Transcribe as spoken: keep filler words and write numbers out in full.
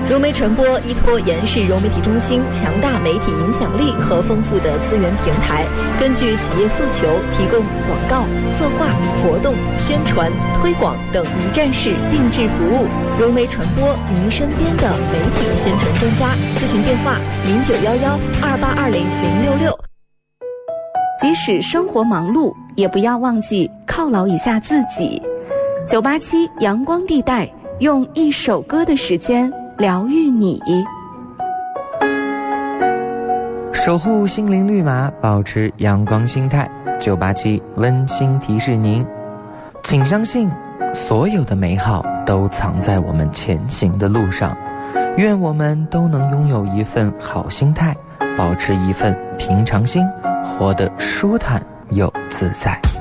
融媒传播依托延世融媒体中心强大媒体影响力和丰富的资源平台，根据企业诉求，提供广告、策划、活动、宣传、推广等一站式定制服务。融媒传播，您身边的媒体宣传专家。咨询电话：零九幺幺二八二零零六六。 即使生活忙碌，也不要忘记犒劳一下自己。九八七阳光地带，用一首歌的时间疗愈你， 守护心灵绿码，保持阳光心态。九八七温馨提示您，请相信所有的美好都藏在我们前行的路上。愿我们都能拥有一份好心态，保持一份平常心，活得舒坦又自在。